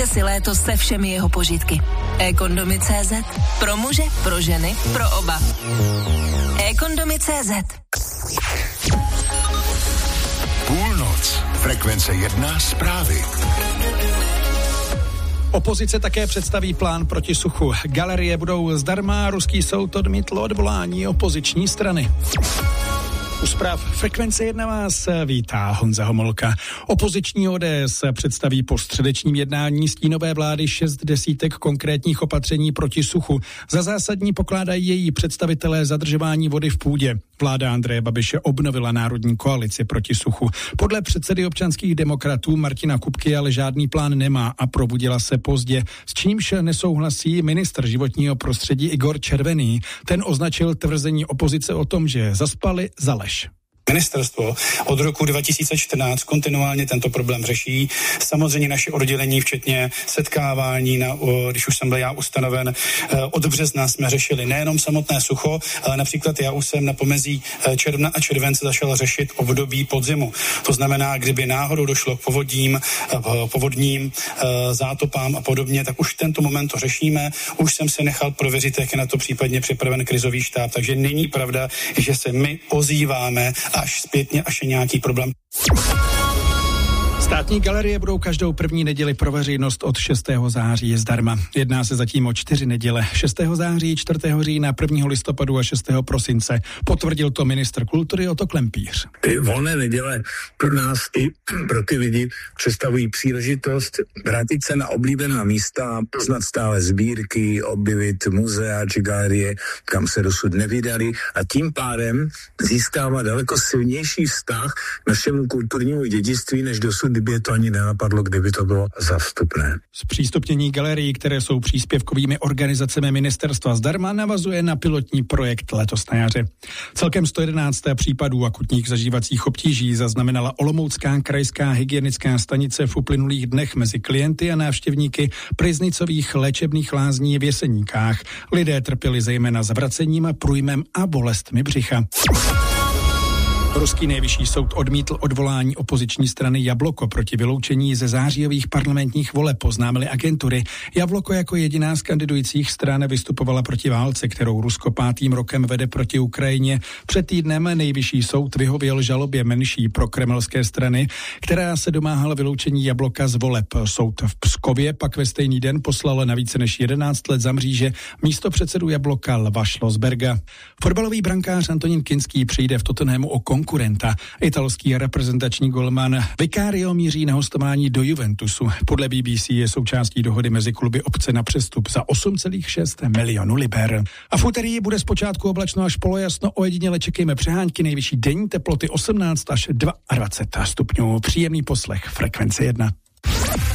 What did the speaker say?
Užijte si léto se všemi jeho požitky. eKondomy.cz. Pro muže, pro ženy, pro oba. eKondomy.cz. Půlnoc. Frekvence 1 zprávy. Opozice také představí plán proti suchu. Galerie budou zdarma, ruský soud odmítl odvolání opoziční strany. U zpráv Frekvence 1 vás vítá Honza Homolka. Opoziční ODS představí po středečním jednání stínové vlády 6 desítek konkrétních opatření proti suchu. Za zásadní pokládají její představitelé zadržování vody v půdě. Vláda Andreje Babiše obnovila národní koalici proti suchu. Podle předsedy občanských demokratů Martina Kupky ale žádný plán nemá a probudila se pozdě, s čímž nesouhlasí ministr životního prostředí Igor Červený. Ten označil tvrzení opozice o tom, že zaspali za lež. Ministerstvo od roku 2014 kontinuálně tento problém řeší. Samozřejmě naše oddělení, včetně setkávání, když už jsem byl já ustanoven, od března jsme řešili nejenom samotné sucho, ale například já už jsem na pomezí června a července začal řešit období podzimu. To znamená, kdyby náhodou došlo k povodním zátopám a podobně, tak už v tento moment to řešíme. Už jsem se nechal prověřit, jak je na to případně připraven krizový štáb, takže není pravda, že se my ozýváme až zpětně, až je nějaký problém. Státní galerie budou každou první neděli pro veřejnost od 6. září zdarma. Jedná se zatím o 4 neděle. 6. září, 4. října, 1. listopadu a 6. prosince. Potvrdil to ministr kultury Otto Klempíř. Ty volné neděle pro nás i pro ty lidi představují příležitost vrátit se na oblíbená místa, poznat stále sbírky, objevit muzea či galerie, kam se dosud nevydali a tím pádem získává daleko silnější vztah k našemu kulturnímu dědictví, než dosud, kdyby je to ani nenapadlo, kdyby to bylo zástupné. Zpřístupnění galerií, které jsou příspěvkovými organizacemi ministerstva zdarma, navazuje na pilotní projekt letos na jaře. Celkem 111 případů akutních zažívacích obtíží zaznamenala Olomoucká krajská hygienická stanice v uplynulých dnech mezi klienty a návštěvníky Pryznicových léčebných lázní v Jeseníkách. Lidé trpěli zejména zvracením, průjmem a bolestmi břicha. Ruský nejvyšší soud odmítl odvolání opoziční strany Jabloko proti vyloučení ze zářijových parlamentních voleb, oznámily agentury. Jabloko jako jediná z kandidujících stran vystupovala proti válce, kterou Rusko 5. rokem vede proti Ukrajině. Před týdnem nejvyšší soud vyhověl žalobě menší prokremelské strany, která se domáhala vyloučení Jabloka z voleb. Soud v Pskově pak ve stejný den poslal na více než 11 let za mříže místopředsedu Jabloka Lva Schlossberga. Fotbalový brankář Antonín Kinský přijde v Tottenhamu o konkurenta. Italský reprezentační golman Vicario míří na hostování do Juventusu. Podle BBC je součástí dohody mezi kluby opce na přestup za 8,6 milionu liber. A v úterý bude zpočátku oblačno až polojasno, ojediněle čekejme přehánky, nejvyšší denní teploty 18 až 22 stupňů. Příjemný poslech Frekvence 1.